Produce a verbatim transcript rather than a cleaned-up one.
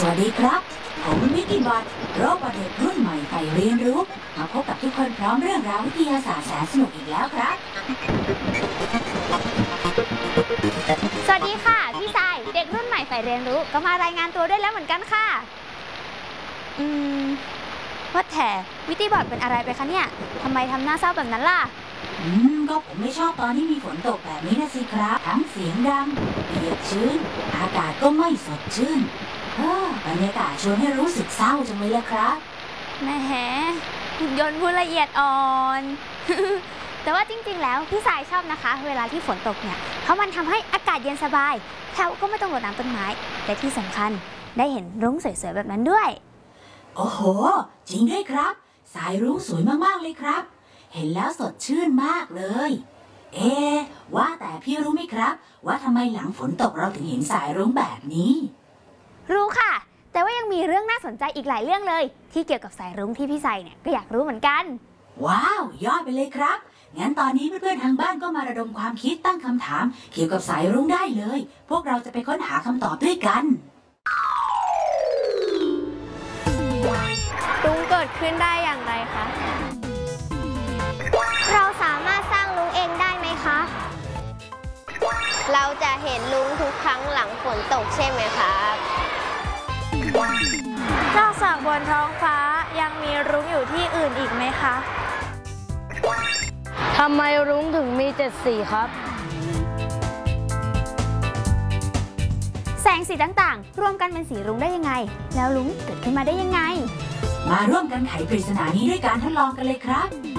วัสดีครับผมวิกกี้บอทโรบอทเด็กรุ่นใหม่ใฝ่เรียนรู้มาพบกับทุกคนพร้อมเรื่องราววิทยาศาสตร์แสนสนุกอีกแล้วครับสวัสดีค่ะพี่ทรายเด็กรุ่นใหม่ใฝ่เรียนรู้ก็มารายงานตัวได้แล้วเหมือนกันค่ะอืมว่าแต่วิกกี้บอทเป็นอะไรไปคะเนี่ยทำไมทำหน้าเศร้าแบบนั้นล่ะอืมก็ผมไม่ชอบตอนที่มีฝนตกแบบนี้นะสิครับทั้งเสียงดังเปียกชื้นอากาศก็ไม่สดชื่นเออบรรยากาศชวนให้รู้สึกเศร้าจังเลยละครับแหมหุ่นยนต์ผู้ละเอียดอ่อน แต่ว่าจริงๆแล้วพี่สายชอบนะคะเวลาที่ฝนตกเนี่ยเพราะมันทำให้อากาศเย็นสบายแถวก็ไม่ต้องรดน้ำต้นไม้และที่สำคัญได้เห็นรุ้งสวยๆแบบนั้นด้วยโอ้โหจริงด้วยครับสายรุ้งสวยมากๆเลยครับเห็นแล้วสดชื่นมากเลยเอ๊ว่าแต่พี่รู้ไหมครับว่าทำไมหลังฝนตกเราถึงเห็นสายรุ้งแบบนี้รู้ค่ะแต่ว่ายังมีเรื่องน่าสนใจอีกหลายเรื่องเลยที่เกี่ยวกับสายรุ้งที่พี่ใส่เนี่ยก็อยากรู้เหมือนกันว้าวยอดไปเลยครับงั้นตอนนี้เพื่อนๆทางบ้านก็มาระดมความคิดตั้งคำถามเกี่ยวกับสายรุ้งได้เลยพวกเราจะไปค้นหาคำตอบด้วยกันรุ้งเกิดขึ้นได้อย่างไรคะเราสามารถสร้างรุ้งเองได้ไหมคะเราจะเห็นรุ้งทุกครั้งหลังฝนตกใช่ไหมครับนอกจากบนท้องฟ้ายังมีรุ้งอยู่ที่อื่นอีกไหมคะทำไมรุ้งถึงมีเจ็ดสีครับแสงสีต่างๆรวมกันเป็นสีรุ้งได้ยังไงแล้วรุ้งเกิดขึ้นมาได้ยังไงมาร่วมกันไขปริศนานี้ด้วยการทดลองกันเลยครับ